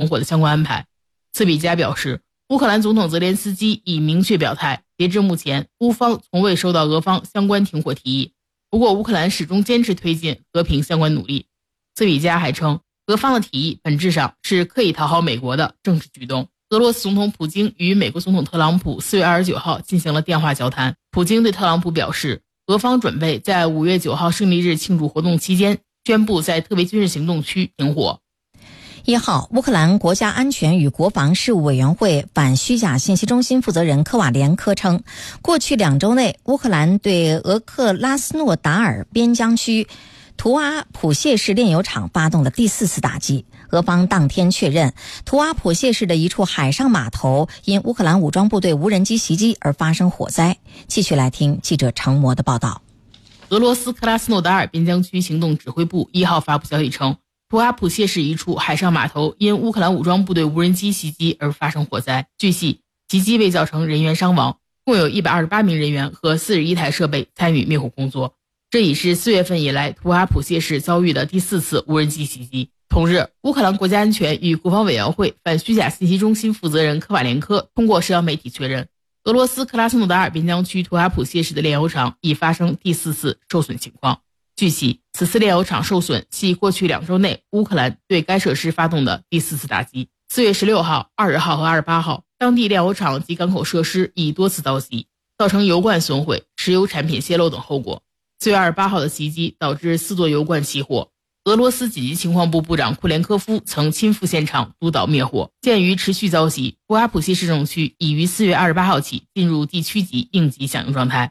停火的相关安排。茨比加表示，乌克兰总统泽连斯基已明确表态，截至目前，乌方从未收到俄方相关停火提议。不过，乌克兰始终坚持推进和平相关努力。茨比加还称，俄方的提议本质上是刻意讨好美国的政治举动。俄罗斯总统普京与美国总统特朗普4月29号进行了电话交谈。普京对特朗普表示，俄方准备在5月9号胜利日庆祝活动期间宣布在特别军事行动区停火。 1号，乌克兰国家安全与国防事务委员会反虚假信息中心负责人科瓦连科称，过去2周内，乌克兰对俄克拉斯诺达尔边疆区图阿普谢市炼油厂发动了第4次打击。俄方当天确认，图阿普谢市的一处海上码头因乌克兰武装部队无人机袭击而发生火灾。继续来听记者程模的报道。 俄罗斯克拉斯诺达尔边疆区行动指挥部1号发布消息称，图阿普谢市一处海上码头因乌克兰武装部队无人机袭击而发生火灾。据悉，袭击未造成人员伤亡，共有128名人员和41台设备参与灭火工作。这已是4月份以来图阿普谢市遭遇的第4次无人机袭击。同日，乌克兰国家安全与国防委员会反虚假信息中心负责人科瓦连科通过社交媒体确认，俄罗斯克拉斯诺达尔边疆区图阿普谢市的炼油厂已发生第4次受损情况。据悉，此次炼油厂受损系过去2周内乌克兰对该设施发动的第4次打击。4月16号、20号和28号，当地炼油厂及港口设施已多次遭袭，造成油罐损毁、石油产品泄漏等后果。4月28号的袭击导致4座油罐起火。俄罗斯紧急情况部部长库连科夫曾亲赴现场督导灭火。鉴于持续遭袭，图阿普谢市政区已于4月28号起进入地区级应急响应状态。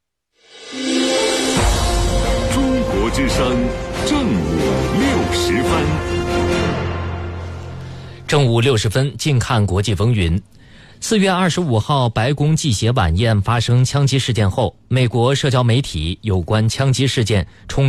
中国之声正午60分。 正午60分，近看国际风云。4月25号，白宫祭协晚宴发生枪击事件后，美国社交媒体有关枪击事件冲